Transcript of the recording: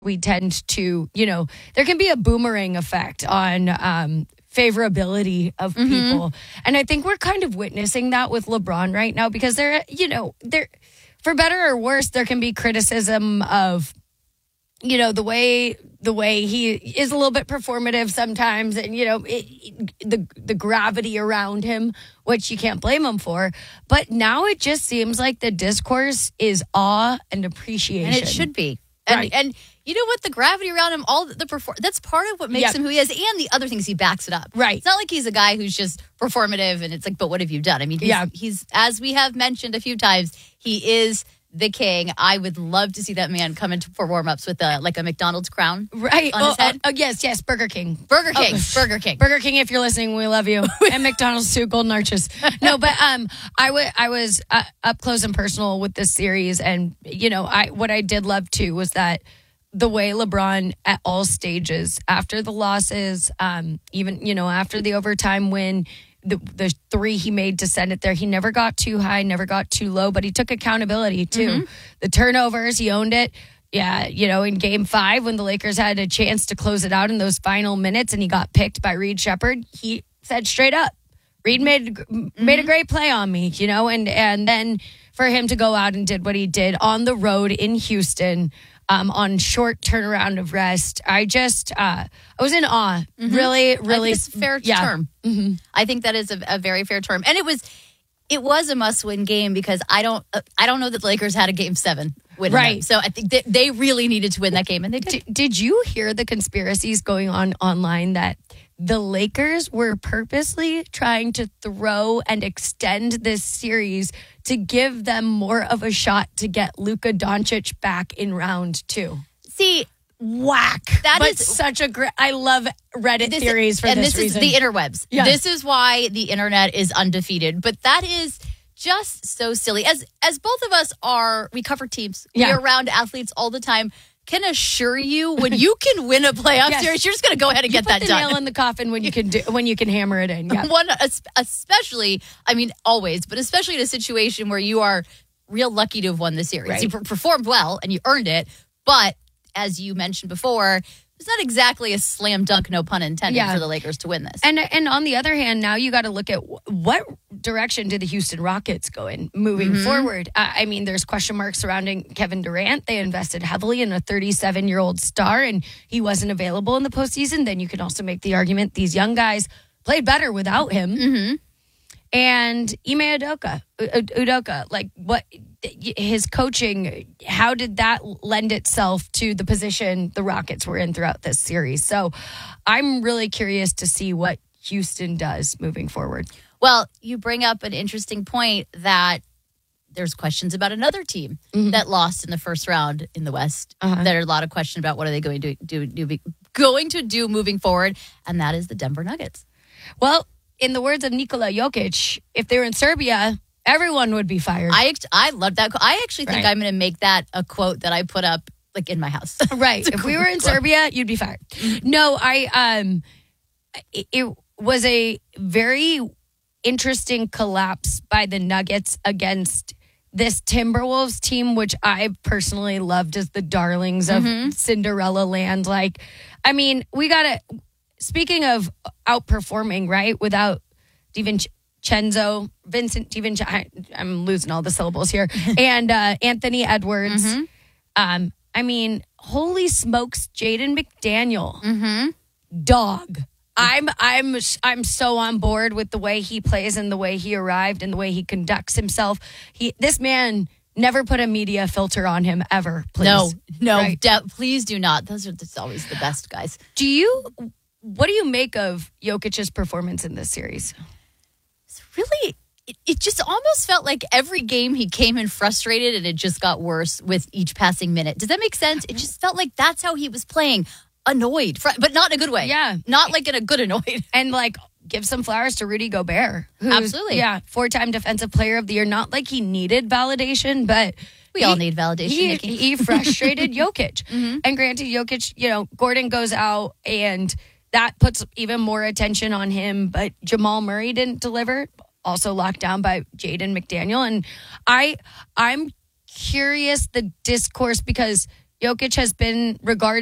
we tend to, there can be a boomerang effect on favorability of people. And I think we're kind of witnessing that with LeBron right now because they're, for better or worse, there can be criticism of, the way he is a little bit performative sometimes and, the gravity around him, which you can't blame him for. But now it just seems like the discourse is awe and appreciation. And it should be. Right. And you know what? The gravity around him, that's part of what makes him who he is. And the other things, he backs it up. Right. It's not like he's a guy who's just performative and it's like, but what have you done? I mean, he's as we have mentioned a few times, he is the king. I would love to see that man come in for warm-ups with a McDonald's crown on his head. Yes, Burger King. Burger King. Burger King, if you're listening, we love you. And McDonald's too, Golden Arches. No, but I was up close and personal with this series, and what I did love too was that the way LeBron at all stages, after the losses, even after the overtime win, the three he made to send it there, he never got too high, never got too low, but he took accountability too. The turnovers, he owned it. Yeah, in game 5 when the Lakers had a chance to close it out in those final minutes and he got picked by Reed Shepherd, he said straight up, Reed made a great play on me, and then for him to go out and did what he did on the road in Houston, on short turnaround of rest. I was in awe. Really, really. It's a fair term. I think that is a very fair term. And it was a must-win game because I don't know that the Lakers had a game 7 win. Right. So I think they really needed to win that game, and they did. Did you hear the conspiracies going on online that the Lakers were purposely trying to throw and extend this series to give them more of a shot to get Luka Doncic back in round 2? See, whack. That is such a great. I love Reddit theories for this reason. And this is the interwebs. Yes. This is why the internet is undefeated. But that is just so silly. As both of us we cover teams. We're around athletes all the time. Can assure you, when you can win a playoff series, you're just going to go ahead and get that done. Put the nail in the coffin when you can hammer it in. Yeah. Especially, I mean, always, but especially in a situation where you are real lucky to have won the series. Right. You performed well and you earned it, but as you mentioned before, it's not exactly a slam dunk, no pun intended, for the Lakers to win this. And on the other hand, now you got to look at what direction did the Houston Rockets go in moving forward. I mean, there's question marks surrounding Kevin Durant. They invested heavily in a 37-year-old star, and he wasn't available in the postseason. Then you can also make the argument these young guys played better without him. And Ime Udoka, like what his coaching, how did that lend itself to the position the Rockets were in throughout this series? So I'm really curious to see what Houston does moving forward. Well, you bring up an interesting point that there's questions about another team that lost in the first round in the West. There are a lot of questions about what are they going to do moving forward, and that is the Denver Nuggets. Well, in the words of Nikola Jokic, if they were in Serbia, everyone would be fired. I love that. I actually think I'm going to make that a quote that I put up in my house. Right. If we were in Serbia, you'd be fired. No, it was a very interesting collapse by the Nuggets against this Timberwolves team, which I personally loved as the darlings of Cinderella land. Like, I mean, speaking of outperforming, right, without Vincent DiVincenzo, I'm losing all the syllables here, and Anthony Edwards. I mean, holy smokes, Jaden McDaniel, dog. I'm so on board with the way he plays and the way he arrived and the way he conducts himself. This man never put a media filter on him ever. Please. No, right? Please do not. Those are always the best guys. What do you make of Jokic's performance in this series? It's really, it just almost felt like every game he came in frustrated and it just got worse with each passing minute. Does that make sense? It just felt like that's how he was playing. Annoyed, but not in a good way. Yeah. Not like in a good annoyed. And give some flowers to Rudy Gobert. Absolutely. Yeah, 4-time Defensive Player of the Year. Not like he needed validation, but we all need validation. He frustrated Jokic. And granted, Jokic, Gordon goes out and that puts even more attention on him. But Jamal Murray didn't deliver. Also locked down by Jaden McDaniel. And I'm curious the discourse because Jokic has been regarded